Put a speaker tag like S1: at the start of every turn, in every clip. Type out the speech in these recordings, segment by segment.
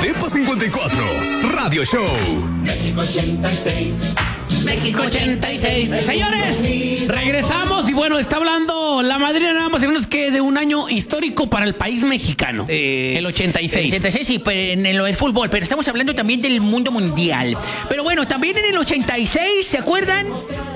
S1: Depa 54, Radio Show.
S2: México 86.
S3: México 86. Señores, regresamos y bueno, está hablando la madrina nada más y menos que de un año histórico para el país mexicano. El 86.
S4: El 86, sí, pero en lo del fútbol, pero estamos hablando también del mundo mundial. Pero bueno, también en el 86, ¿se acuerdan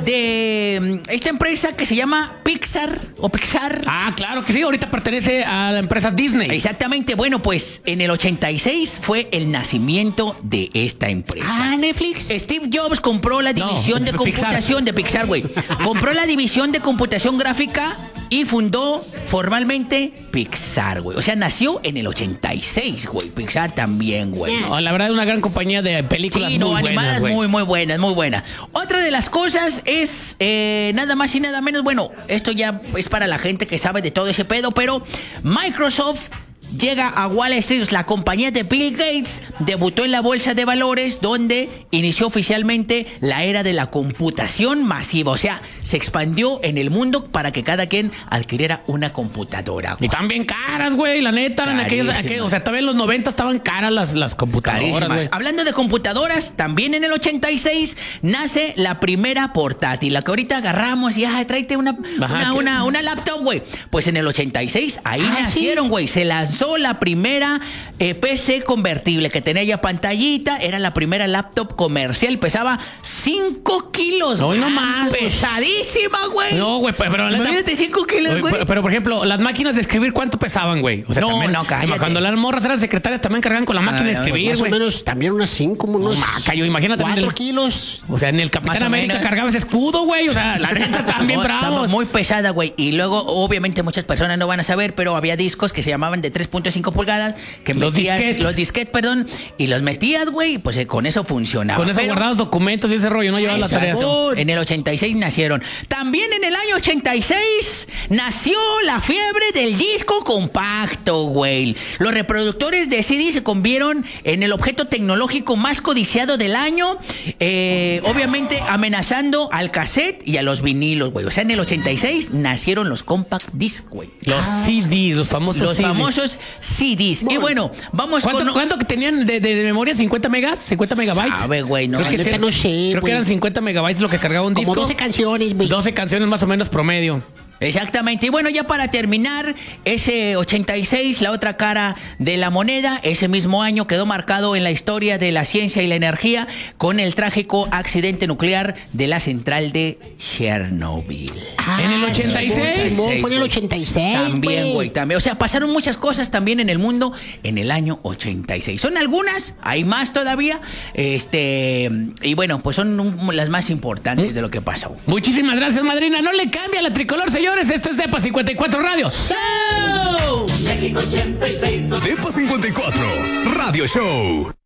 S4: de esta empresa que se llama Pixar o Pixar?
S3: Ah, claro que sí, ahorita pertenece a la empresa Disney.
S4: Exactamente, bueno, pues en el 86 fue el nacimiento de esta empresa.
S5: Ah, Netflix.
S4: Steve Jobs compró la división de computación de Pixar, güey. Compró la división de computación gráfica y fundó formalmente Pixar, güey. O sea, nació en el 86, güey. Pixar también, güey.
S3: No, la verdad es una gran compañía de películas
S4: Sí, no,
S3: muy
S4: animadas
S3: buenas,
S4: muy buenas, muy buenas. Otra de las cosas es nada más y nada menos, bueno, esto ya es para la gente que sabe de todo ese pedo, pero Microsoft llega a Wall Street. La compañía de Bill Gates debutó en la bolsa de valores, donde inició oficialmente la era de la computación masiva. O sea, se expandió en el mundo para que cada quien adquiriera una computadora,
S3: Y también caras, güey, la neta. En aquellos, o sea, todavía en los 90 estaban caras las computadoras, güey.
S4: Hablando de computadoras, también en el 86 nace la primera portátil, la que ahorita agarramos y tráete una laptop, güey. Pues en el 86 ahí nacieron, güey. Se lanzó la primera PC convertible que tenía ya pantallita. Era la primera laptop comercial. Pesaba 5 kilos.
S3: No, no más.
S4: Pesadísima, güey.
S3: No, güey, pero
S4: imagínate 5 kilos, güey.
S3: Pero, por ejemplo, las máquinas de escribir, ¿cuánto pesaban, güey? O sea,
S4: cállate.
S3: Cuando las morras eran secretarias, también cargaban con la máquina de escribir,
S5: Más o
S3: güey.
S5: menos, también unas 5, como unos
S3: imagínate.
S5: 4 kilos.
S3: O sea, en el Capitán
S4: Más o
S3: América
S4: menos.
S3: cargaba ese escudo, güey. O sea, la neta estaban bien
S4: Estaba
S3: bravos.
S4: muy pesada, güey. Y luego, obviamente, muchas personas no van a saber, pero había discos que se llamaban de 3.5 pulgadas. Que
S3: Los disquetes.
S4: Los disquetes, perdón. Y los metías, güey. Pues con eso funcionaba.
S3: Con eso guardados documentos y ese rollo, no llevabas la tarea.
S4: En el 86 nacieron. También en el año 86 nació la fiebre del disco compacto, güey. Los reproductores de CD se convirtieron en el objeto tecnológico más codiciado del año. Obviamente amenazando al cassette y a los vinilos, güey. O sea, en el 86 nacieron los compact disc, güey.
S3: Los CDs, los famosos CDs.
S4: Famosos CDs. Y bueno, vamos
S3: ¿Cuánto que tenían de memoria? ¿50 megas? ¿50 megabytes?
S4: Sabe, güey, no.
S5: No sé,
S3: Creo que eran 50 megabytes lo que cargaba un disco.
S5: Como 12 canciones, güey.
S3: 12 canciones más o menos promedio.
S4: Exactamente. Y bueno, ya para terminar, ese 86, la otra cara de la moneda, ese mismo año quedó marcado en la historia de la ciencia y la energía con el trágico accidente nuclear de la central de Chernobyl.
S3: ¿En el 86?
S5: Fue en el 86.
S4: También, güey, también. O sea, pasaron muchas cosas también en el mundo en el año 86. Son algunas, hay más todavía. Y bueno, pues son las más importantes de lo que pasó.
S3: Muchísimas gracias, madrina. No le cambia la tricolor, señores. Esto es Depa 54 Radio.
S2: México 86.
S1: Depa 54, Radio Show.